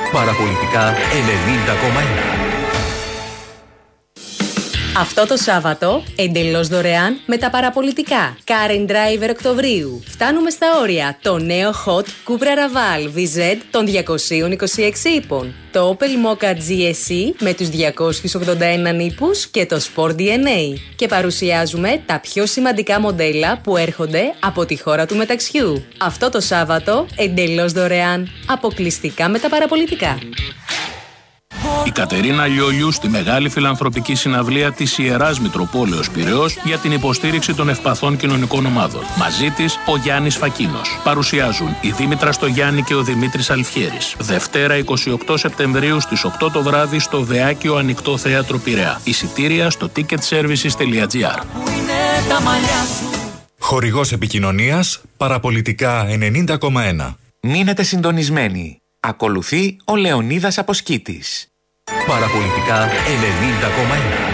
Παραπολιτικά 90,1. Αυτό το Σάββατο, εντελώς δωρεάν με τα παραπολιτικά. Car and Driver Οκτωβρίου. Φτάνουμε στα όρια. Το νέο Hot Cupra Raval VZ των 226 ύπων. Το Opel Mokka GSE με τους 281 ύπους και το Sport DNA. Και παρουσιάζουμε τα πιο σημαντικά μοντέλα που έρχονται από τη χώρα του μεταξιού. Αυτό το Σάββατο, εντελώς δωρεάν. Αποκλειστικά με τα παραπολιτικά. Η Κατερίνα Λιόλιου στη μεγάλη φιλανθρωπική συναυλία της Ιεράς Μητροπόλεως Πειραιώς για την υποστήριξη των ευπαθών κοινωνικών ομάδων. Μαζί της ο Γιάννης Φακίνος. Παρουσιάζουν η Δήμητρα Στογιάννη και ο Δημήτρης Αλφιέρης. Δευτέρα 28 Σεπτεμβρίου στις 8 το βράδυ στο Δεάκιο Ανοιχτό Θέατρο Πειραιά. Εισιτήρια στο ticketservices.gr. Χορηγός επικοινωνίας Παραπολιτικά 90,1. Μείνετε συντονισμένοι. Ακολουθεί ο Λεωνίδας Αποσκήτης. Παραπολιτικά 90,1.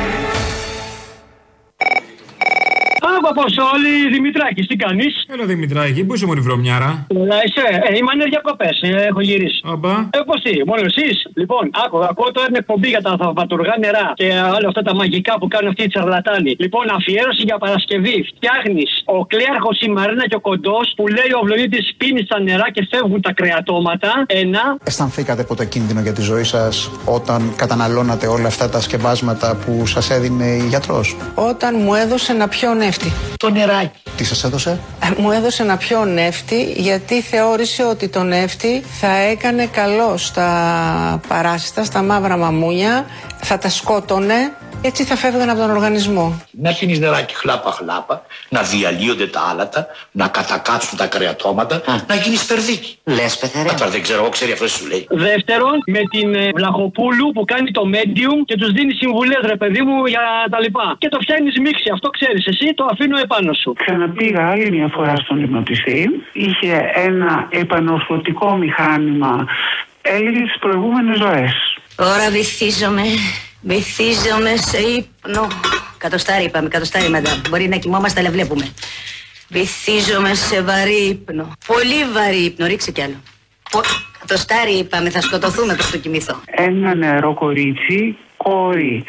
Αποστόλη, Δημητράκη, τι κάνεις? Έλα Δημητράκη, πού είσαι μωρή βρωμιάρα? Είσαι, είμαι διακοπές, έχω γυρίσει. Αμπά. Πώς τι, μόνο εσείς? Λοιπόν, ακούω τώρα την εκπομπή για τα θαυματουργά νερά και όλα αυτά τα μαγικά που κάνουν αυτοί οι τσαρλατάνοι. Λοιπόν, αφιέρωση για Παρασκευή. Φτιάχνεις ο Κλέαρχος, η Μαρίνα και ο Κοντός που λέει ο Αυλονίτης πίνει στα νερά και φεύγουν τα κρεατώματα. Ένα. Αισθανθήκατε ποτέ κίνδυνο για τη ζωή σας όταν καταναλώνατε όλα αυτά τα σκευάσματα που σας έδινε η γιατρός? Όταν μου έδωσε να πιω νεύτη. Το νεράκι. Τι σας έδωσε? Μου έδωσε να πιω νεύτη γιατί θεώρησε ότι το νεύτη θα έκανε καλό στα παράσιτα, στα μαύρα μαμούνια, θα τα σκότωνε, έτσι θα φεύγαν από τον οργανισμό. Να πίνεις νεράκι χλάπα-χλάπα, να διαλύονται τα άλατα, να κατακάτσουν τα κρεατώματα, να γίνεις περδίκι. Λες πεθερέ. Τώρα δεν ξέρω, ξέρει αυτό σου λέει. Δεύτερον, με την Βλαχοπούλου που κάνει το medium και τους δίνει συμβουλές, ρε παιδί μου, για τα λοιπά. Και το φτιάχνεις μίξη, αυτό ξέρεις εσύ, το αφήνω επάνω σου. Ξαναπήγα άλλη μια φορά στον υπνοτιστή. Είχε ένα επανορθωτικό μηχάνημα, έλεγε τις προηγούμενες ζωές. Τώρα βυθίζομαι σε ύπνο. Κατοστάρι είπαμε, κατοστάρι μαντάμ. Μπορεί να κοιμόμαστε, αλλά βλέπουμε. Βυθίζομαι σε βαρύ ύπνο. Πολύ βαρύ ύπνο, ρίξε κι άλλο. Κατοστάρι είπαμε, θα σκοτωθούμε προς το κοιμηθώ. Ένα νεαρό κορίτσι, κόρη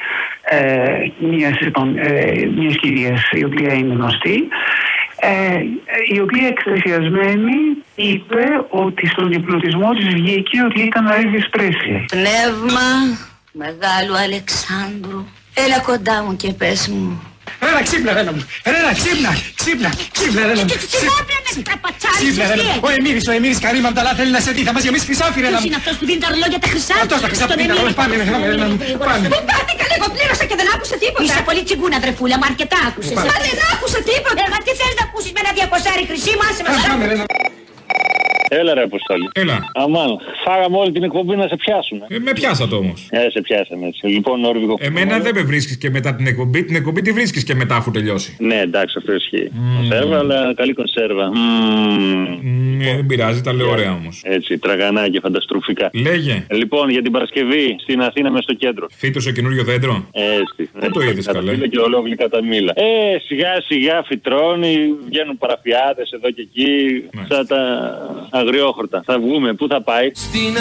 μιας κυρίας η οποία είναι γνωστή, η οποία εκστασιασμένη είπε ότι στον υπνοτισμό της βγήκε ότι ήταν αργισπρέσια. Πνεύμα Μεγάλου Αλεξάνδρου, έλα κοντά μου και πες μου. Έλα ξύπνα Ρένα μου, Ρένα ξύπνα Ρένα μου. Ξύπνα Ρένα μου, ο Εμμύρης Καρύμα από τα λάθη θέλει να σε δει, θα μας γεμίσει χρυσάφι Ρένα μου. Ποιος είναι αυτός που δίνει τα ρολόγια τα χρυσάφι? Αυτός τα χρυσάφι δίνει τα ρολόγια, πάμε Ρένα μου, πάμε. Πού πάτε καλέ, εγώ πλήρωσα και δεν άκουσα τίποτα. Είσαι πολύ τσιγκούνα τρεφούλα, μα αρκετά άκουσες. Μα δεν άκουσα τίποτα. Μα τι θες να ακούσεις με ένα 200 χρυσή μου, άσε μας. Έλα ρε Αποστόλη. Έλα. Αμάν, φάγαμε όλη την εκπομπή να σε πιάσουμε. Με πιάσατε όμως. Σε πιάσαμε έτσι. Λοιπόν, Νόρβηγο. Εμένα δεν με βρίσκεις και μετά την εκπομπή. Την εκπομπή τη βρίσκεις και μετά αφού τελειώσει. Ναι, εντάξει, αυτό ισχύει. Κονσέρβα, αλλά καλή κονσέρβα. Δεν πειράζει, τα λέω ωραία όμως. Έτσι, τραγανά και φανταστροφικά. Λέγε. Λοιπόν, για την Παρασκευή στην Αθήνα μες στο κέντρο. Φύτωσε καινούριο δέντρο. Έτσι. Πού το είδες καλέ? Και ολόκληρα τα μήλα. Σιγά σιγά φυτρώνει, βγαίνουν παραφιάδες εδώ και εκεί. Σαν τα αγριόχορτα. Θα βγούμε, πού θα πάει? Στην